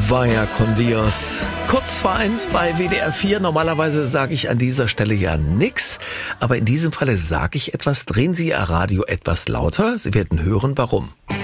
Vaya con Dios. Kurz vor 1 bei WDR 4. Normalerweise sage ich an dieser Stelle ja nix, aber in diesem Falle sage ich etwas. Drehen Sie Ihr Radio etwas lauter. Sie werden hören, warum.